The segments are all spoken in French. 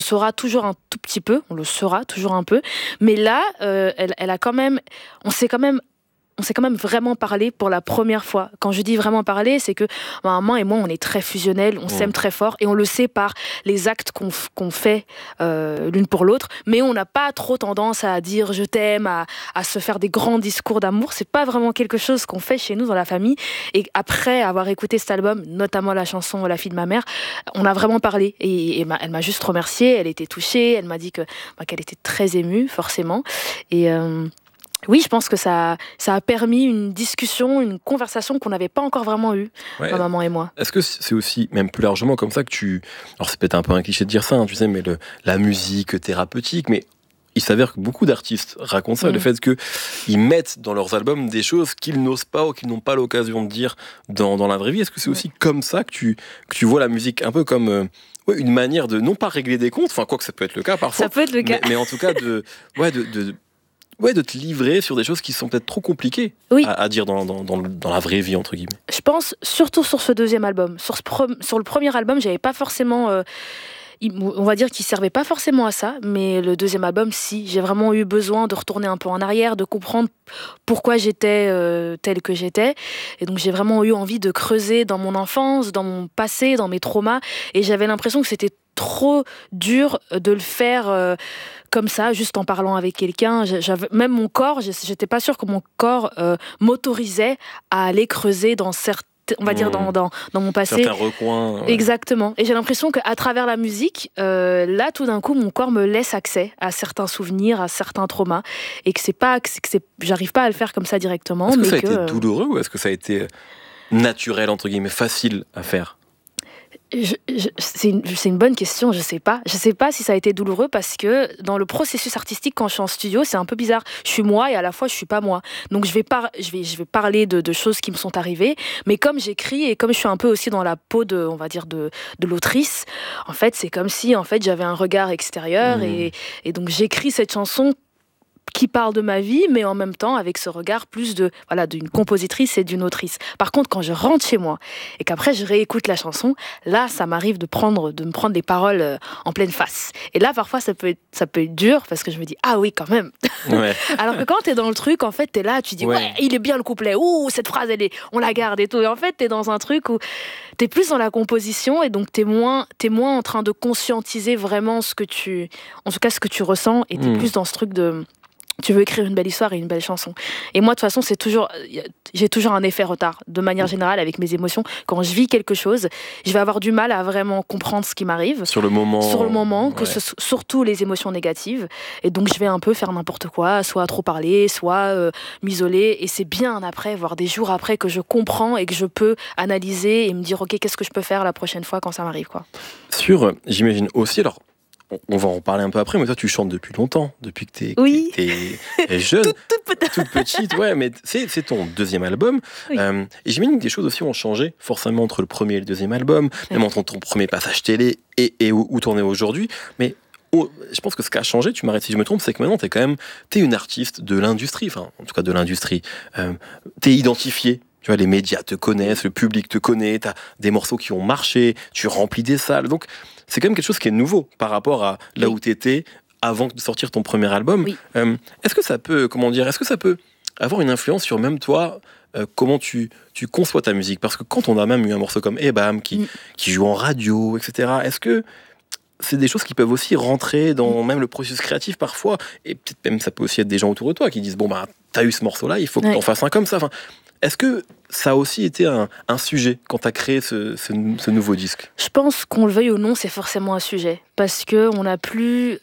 saura toujours un tout petit peu, on le saura toujours un peu, mais là, elle a quand même, on s'est quand même vraiment parlé pour la première fois. Quand je dis vraiment parler, c'est que maman et moi, on est très fusionnels, on s'aime très fort, et on le sait par les actes qu'on fait l'une pour l'autre, mais on n'a pas trop tendance à dire je t'aime, à se faire des grands discours d'amour. C'est pas vraiment quelque chose qu'on fait chez nous dans la famille. Et après avoir écouté cet album, notamment la chanson La fille de ma mère, on a vraiment parlé. Et elle m'a juste remerciée, elle était touchée, elle m'a dit qu'elle était très émue, forcément. Et oui, je pense que ça a permis une discussion, une conversation qu'on n'avait pas encore vraiment eue, ma maman et moi. Est-ce que c'est aussi, même plus largement comme ça, que alors c'est peut-être un peu un cliché de dire ça, hein, tu sais, mais la musique thérapeutique, mais il s'avère que beaucoup d'artistes racontent ça, le fait qu'ils mettent dans leurs albums des choses qu'ils n'osent pas ou qu'ils n'ont pas l'occasion de dire dans la vraie vie. Est-ce que c'est aussi comme ça que tu vois la musique un peu comme une manière de, non pas régler des comptes, enfin quoi que ça peut être le cas parfois, ça peut être le cas. Mais en tout cas de te livrer sur des choses qui sont peut-être trop compliquées à dire dans la vraie vie, entre guillemets. Je pense surtout sur ce deuxième album. Sur le premier album, j'avais pas forcément... on va dire qu'il servait pas forcément à ça, mais le deuxième album, si. J'ai vraiment eu besoin de retourner un peu en arrière, de comprendre pourquoi j'étais telle que j'étais. Et donc j'ai vraiment eu envie de creuser dans mon enfance, dans mon passé, dans mes traumas. Et j'avais l'impression que c'était trop dur de le faire comme ça, juste en parlant avec quelqu'un. Même mon corps, j'étais pas sûre que mon corps m'autorisait à aller creuser dans certains, on va dire dans mon passé. Certains recoins. Exactement. Et j'ai l'impression qu'à travers la musique, là, tout d'un coup, mon corps me laisse accès à certains souvenirs, à certains traumas. Et que j'arrive pas à le faire comme ça directement. Est-ce que ça a été douloureux ou est-ce que ça a été naturel, entre guillemets, facile à faire ? C'est une bonne question, je sais pas si ça a été douloureux parce que dans le processus artistique quand je suis en studio c'est un peu bizarre, je suis moi et à la fois je suis pas moi, donc je vais parler de choses qui me sont arrivées, mais comme j'écris et comme je suis un peu aussi dans la peau de, on va dire de l'autrice, en fait c'est comme si en fait j'avais un regard extérieur et donc j'écris cette chanson qui parle de ma vie, mais en même temps avec ce regard plus d'une compositrice et d'une autrice. Par contre, quand je rentre chez moi et qu'après je réécoute la chanson, là, ça m'arrive de me prendre des paroles en pleine face. Et là, parfois, ça peut être dur parce que je me dis ah oui, quand même. Ouais. Alors que quand t'es dans le truc, en fait, t'es là, tu dis ouais, il est bien le couplet. Ouh, cette phrase, on la garde et tout. Et en fait, t'es dans un truc où t'es plus dans la composition et donc t'es moins en train de conscientiser vraiment en tout cas ce que tu ressens et t'es plus dans ce truc de tu veux écrire une belle histoire et une belle chanson. Et moi, de toute façon, j'ai toujours un effet retard, de manière générale, avec mes émotions. Quand je vis quelque chose, je vais avoir du mal à vraiment comprendre ce qui m'arrive. Sur le moment, surtout les émotions négatives. Et donc, je vais un peu faire n'importe quoi, soit trop parler, soit m'isoler. Et c'est bien après, voire des jours après, que je comprends et que je peux analyser et me dire, OK, qu'est-ce que je peux faire la prochaine fois quand ça m'arrive, quoi. J'imagine aussi, alors, on va en reparler un peu après, mais toi tu chantes depuis longtemps, depuis que t'es jeune, toute petite, ouais, mais c'est ton deuxième album. Oui. Et j'imagine que des choses aussi ont changé, forcément entre le premier et le deuxième album, même entre ton premier passage télé et où t'en es aujourd'hui. Mais je pense que ce qui a changé, tu m'arrêtes si je me trompe, c'est que maintenant t'es une artiste de l'industrie, enfin en tout cas de l'industrie. T'es identifiée. Tu vois, les médias te connaissent, le public te connaît, t'as des morceaux qui ont marché, tu remplis des salles. Donc, c'est quand même quelque chose qui est nouveau par rapport à là où t'étais avant de sortir ton premier album. Oui. Est-ce que ça peut avoir une influence sur même toi, comment tu conçois ta musique ? Parce que quand on a même eu un morceau comme Ebam qui joue en radio, etc., est-ce que c'est des choses qui peuvent aussi rentrer dans même le processus créatif parfois ? Et peut-être même ça peut aussi être des gens autour de toi qui disent « Bon, bah, t'as eu ce morceau-là, il faut que t'en fasses un comme ça. » Enfin, est-ce que ça a aussi été un sujet quand tu as créé ce nouveau disque ? Je pense qu'on le veuille ou non, c'est forcément un sujet. Parce qu'on n'a plus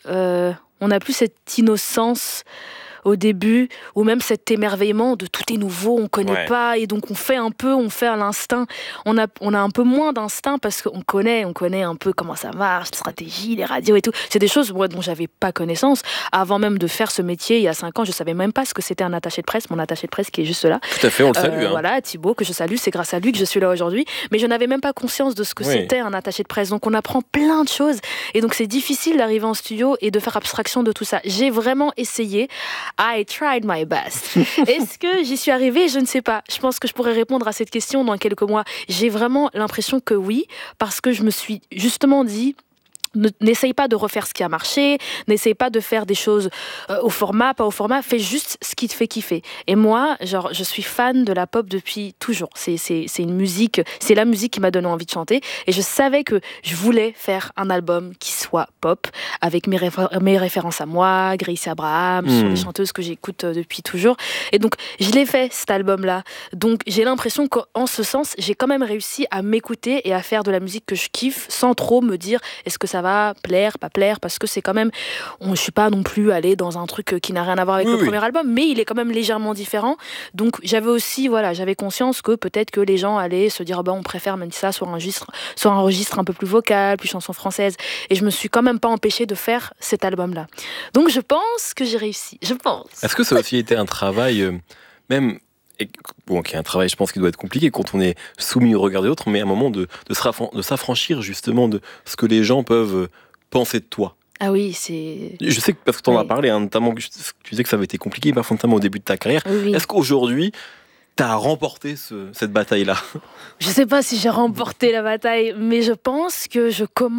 cette innocence au début, ou même cet émerveillement de tout est nouveau, on connaît pas, et donc on fait à l'instinct. On a un peu moins d'instinct parce qu'on connaît un peu comment ça marche, la stratégie, les radios et tout. C'est des choses dont j'avais pas connaissance. Avant même de faire ce métier, il y a 5 ans, je savais même pas ce que c'était un attaché de presse, mon attaché de presse qui est juste là. Tout à fait, on le salue. Voilà, Thibaut, que je salue, c'est grâce à lui que je suis là aujourd'hui. Mais je n'avais même pas conscience de ce que c'était un attaché de presse. Donc on apprend plein de choses. Et donc c'est difficile d'arriver en studio et de faire abstraction de tout ça. J'ai vraiment essayé. I tried my best. Est-ce que j'y suis arrivée ? Je ne sais pas. Je pense que je pourrais répondre à cette question dans quelques mois. J'ai vraiment l'impression que oui, parce que je me suis justement dit, n'essaye pas de refaire ce qui a marché, n'essaye pas de faire des choses au format, pas au format, fais juste ce qui te fait kiffer. Et moi, genre, je suis fan de la pop depuis toujours. C'est une musique, c'est la musique qui m'a donné envie de chanter. Et je savais que je voulais faire un album qui soit pop, avec mes références à moi, Gracie Abraham, sur les chanteuses que j'écoute depuis toujours. Et donc, je l'ai fait, cet album-là. Donc, j'ai l'impression qu'en ce sens, j'ai quand même réussi à m'écouter et à faire de la musique que je kiffe, sans trop me dire est-ce que ça va plaire, pas plaire, parce que c'est quand même, je suis pas non plus allée dans un truc qui n'a rien à voir avec le premier album, mais il est quand même légèrement différent. Donc, j'avais conscience que peut-être que les gens allaient se dire, on préfère même ça sur un registre un peu plus vocal, plus chanson française. Et je me suis quand même pas empêchée de faire cet album-là. Donc, je pense que j'ai réussi. Je pense. Est-ce que ça a aussi été un travail, même, qui est un travail, je pense, qui doit être compliqué quand on est soumis au regard des autres, mais à un moment de s'affranchir justement de ce que les gens peuvent penser de toi? Ah oui, c'est... Je sais que, parce que tu en as parlé, notamment, tu disais que ça avait été compliqué, parfois notamment au début de ta carrière. Oui. Est-ce qu'aujourd'hui, tu as remporté cette bataille-là? Je sais pas si j'ai remporté la bataille, mais je pense que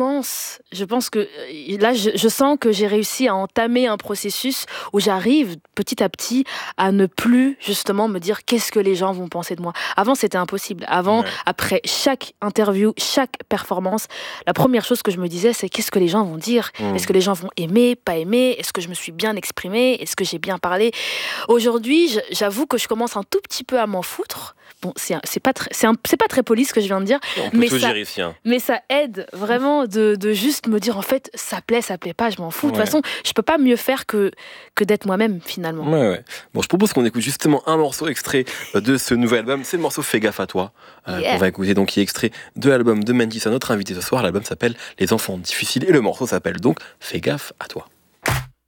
là, je sens que j'ai réussi à entamer un processus où j'arrive petit à petit à ne plus justement me dire qu'est-ce que les gens vont penser de moi. Avant, c'était impossible. Avant, après chaque interview, chaque performance, la première chose que je me disais, c'est qu'est-ce que les gens vont dire? Est-ce que les gens vont aimer, pas aimer? Est-ce que je me suis bien exprimée? Est-ce que j'ai bien parlé? Aujourd'hui, j'avoue que je commence un tout petit peu à m'en foutre. Bon, c'est pas très poli ce que je viens de dire, mais ça aide vraiment de juste me dire en fait ça plaît pas, je m'en fous. De toute façon, je peux pas mieux faire que d'être moi-même finalement. Bon, je propose qu'on écoute justement un morceau extrait de ce nouvel album. C'est le morceau Fais gaffe à toi. On va écouter donc, qui est extrait de l'album de Mantissa, notre invité ce soir. L'album s'appelle Les enfants difficiles et le morceau s'appelle donc Fais gaffe à toi.